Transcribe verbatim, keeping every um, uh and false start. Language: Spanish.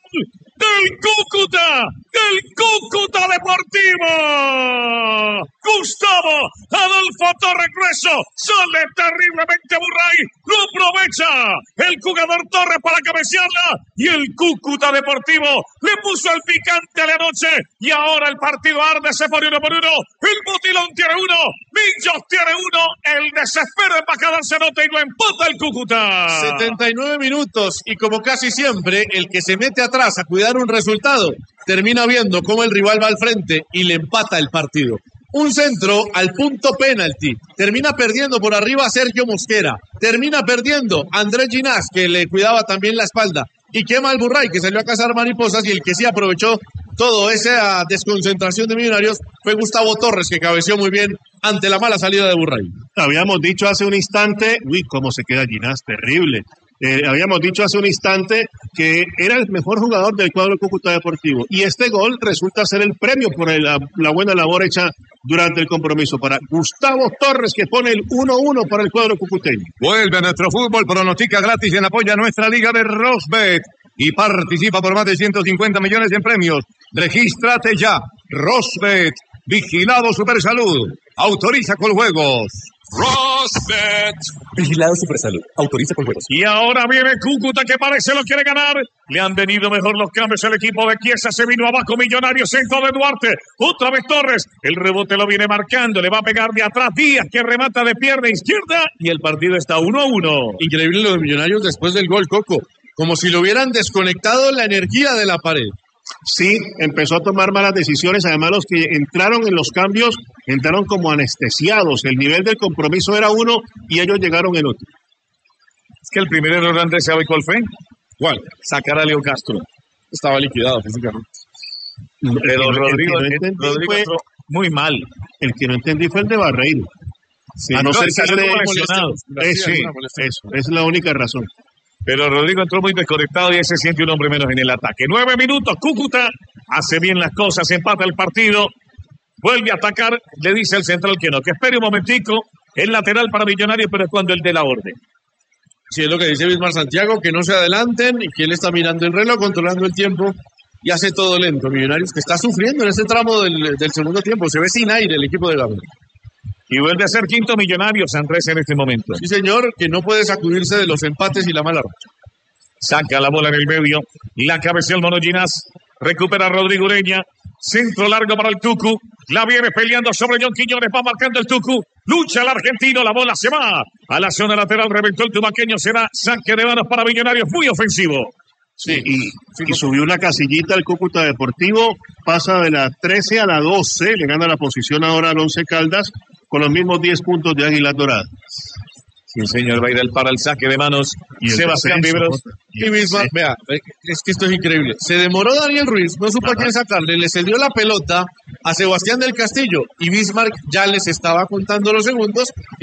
del Cúcuta, del Cúcuta Deportivo. Gustavo Adolfo Torres Grueso sale terriblemente Burray, lo aprovecha el jugador Torres para cabecearla y el Cúcuta Deportivo le puso el picante a la noche y ahora el partido arde, se pone uno por uno, el Botilón tiene uno, Millos tiene uno, el desespero en Bacadán se nota y lo empata el Cúcuta. setenta y nueve minutos y como casi siempre, el que se mete atrás a cuidar un resultado termina viendo cómo el rival va al frente y le empata el partido. Un centro al punto penalti. Termina perdiendo por arriba Sergio Mosquera. Termina perdiendo Andrés Ginás, que le cuidaba también la espalda. Y quema al Burray, que salió a cazar mariposas. Y el que sí aprovechó toda esa desconcentración de Millonarios fue Gustavo Torres, que cabeceó muy bien ante la mala salida de Burray. Habíamos dicho hace un instante, uy, cómo se queda Ginás, terrible. Eh, habíamos dicho hace un instante que era el mejor jugador del cuadro Cúcuta Deportivo y este gol resulta ser el premio por el, la, la buena labor hecha durante el compromiso para Gustavo Torres, que pone el uno uno para el cuadro cucuteño. Vuelve a nuestro fútbol, pronostica gratis en apoyo a nuestra liga de Rosbet y participa por más de ciento cincuenta millones en premios. Regístrate ya. Rosbet, vigilado Supersalud, autoriza con juegos. Rosbet. Vigilado Supersalud. Autoriza con juegos. Y ahora viene Cúcuta, que parece lo quiere ganar. Le han venido mejor los cambios al equipo de Chiesa. Se vino abajo Millonarios, centro de Duarte. Otra vez Torres. El rebote lo viene marcando. Le va a pegar de atrás Díaz, que remata de pierna izquierda. Y el partido está uno a uno. Increíble lo de Millonarios después del gol, Coco. Como si le hubieran desconectado la energía de la pared. Sí, empezó a tomar malas decisiones. Además, los que entraron en los cambios entraron como anestesiados. El nivel del compromiso era uno y ellos llegaron en otro. Es que el primer error de Andrés, ¿sabe cuál fue? ¿Cuál? Sacar a Leo Castro. Estaba liquidado físicamente. Pero Rodrigo, el que no Rodrigo fue, entró muy mal. El que no entendí fue el de Barreiro. Sí, a no, no ser que esté lesionado. Eh, sí, eso, es la única razón. Pero Rodrigo entró muy desconectado y ese se siente un hombre menos en el ataque. Nueve minutos, Cúcuta hace bien las cosas, empata el partido, vuelve a atacar, le dice al central que no, que espere un momentico, el lateral para Millonarios, pero es cuando él dé la orden. Sí, es lo que dice Bismar Santiago, que no se adelanten y que él está mirando el reloj, controlando el tiempo y hace todo lento. Millonarios que está sufriendo en este tramo del, del segundo tiempo, se ve sin aire el equipo de Gabriel. Y vuelve a ser quinto Millonarios, Andrés, en este momento. Sí, señor, que no puede sacudirse de los empates y la mala racha. Saca la bola en el medio, la cabecea el Mono Ginás, recupera Rodrigo Ureña, centro largo para el Tucu, la viene peleando sobre John Quiñones, va marcando el Tucu, lucha el argentino, la bola se va a la zona lateral, reventó el tumaqueño, será saque de manos para Millonarios, muy ofensivo. Sí, y, y subió una casillita al Cúcuta Deportivo, pasa de la trece a la doce, le gana la posición ahora al Once Caldas, con los mismos diez puntos de Águilas Doradas. Sí, señor, va a ir el para el saque de manos. Y Sebastián Viveros. Y misma, vea, es que esto es increíble. Se demoró Daniel Ruiz, no supo a quién sacarle, le cedió la pelota a Sebastián del Castillo y Bismarck ya les estaba contando los segundos.